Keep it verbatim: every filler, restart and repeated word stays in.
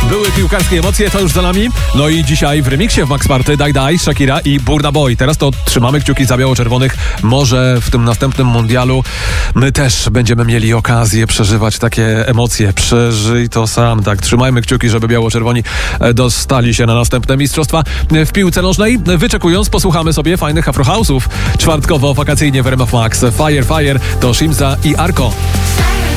Były piłkarskie emocje, to już za nami. No i dzisiaj w remiksie w Max Party Daj Daj, Shakira i Burna Boy. Teraz to trzymamy kciuki za biało-czerwonych. Może w tym następnym mundialu my też będziemy mieli okazję przeżywać takie emocje. Przeżyj to sam, tak. Trzymajmy kciuki, żeby biało-czerwoni dostali się na następne mistrzostwa w piłce nożnej. Wyczekując, posłuchamy sobie fajnych afrohouse'ów. Czwartkowo, wakacyjnie w R M F Max. Fire, Fire to Shimza i Arko.